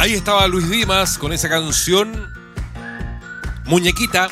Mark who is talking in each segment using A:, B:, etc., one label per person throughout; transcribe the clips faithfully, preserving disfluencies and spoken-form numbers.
A: Ahí estaba Luis Dimas con esa canción Muñequita.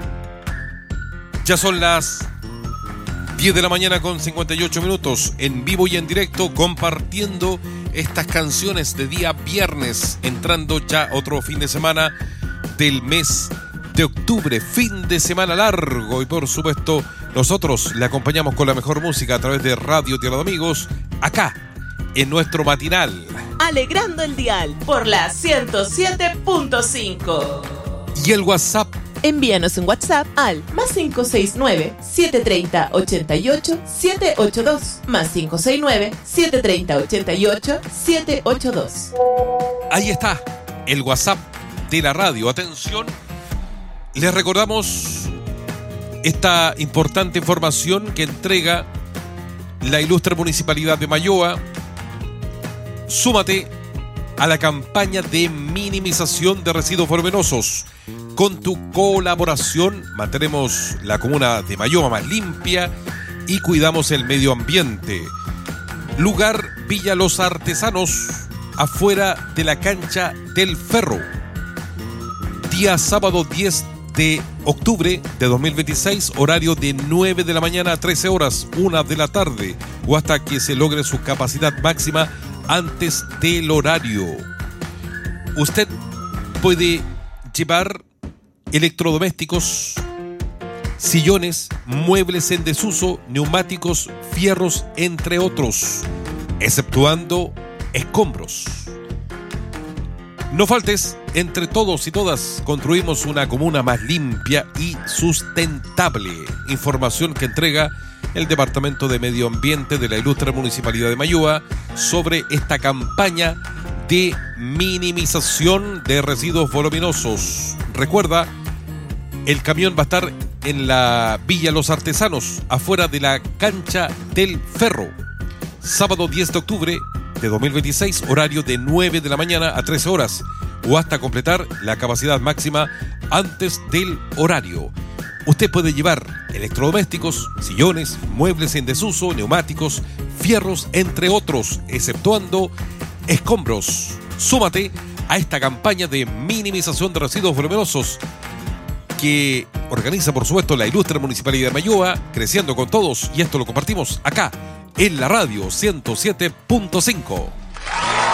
A: Ya son las diez de la mañana con cincuenta y ocho minutos, en vivo y en directo, compartiendo estas canciones de día viernes, entrando ya otro fin de semana del mes de octubre, fin de semana largo, y por supuesto nosotros le acompañamos con la mejor música a través de Radio Tierra de Amigos, acá en nuestro matinal,
B: alegrando el dial por la ciento siete punto cinco.
A: Y el WhatsApp,
B: envíanos un WhatsApp al más cinco seis nueve, siete tres cero, ocho ocho, siete ocho dos, más cinco seis nueve, siete tres cero, ocho ocho, siete ocho dos.
A: Ahí está el WhatsApp de la radio. Atención, les recordamos esta importante información que entrega la ilustre Municipalidad de Mayoa. Súmate a la campaña de minimización de residuos voluminosos. Con tu colaboración mantenemos la comuna de Mayoa más limpia y cuidamos el medio ambiente. Lugar Villa Los Artesanos, afuera de la cancha del Ferro. Día sábado diez de octubre de dos mil veintiséis, horario de nueve de la mañana a trece horas, una de la tarde, o hasta que se logre su capacidad máxima antes del horario. Usted puede llevar electrodomésticos, sillones, muebles en desuso, neumáticos, fierros, entre otros, exceptuando escombros. No faltes, entre todos y todas construimos una comuna más limpia y sustentable. Información que entrega el Departamento de Medio Ambiente de la ilustre Municipalidad de Mayoa sobre esta campaña de minimización de residuos voluminosos. Recuerda, el camión va a estar en la Villa Los Artesanos, afuera de la cancha del Ferro. Sábado diez de octubre de dos mil veintiséis, horario de nueve de la mañana a trece horas, o hasta completar la capacidad máxima antes del horario. Usted puede llevar electrodomésticos, sillones, muebles en desuso, neumáticos, fierros, entre otros, exceptuando escombros. Súmate a esta campaña de minimización de residuos voluminosos que organiza, por supuesto, la ilustre Municipalidad de Mayoa, creciendo con todos, y esto lo compartimos acá en la radio ciento siete punto cinco.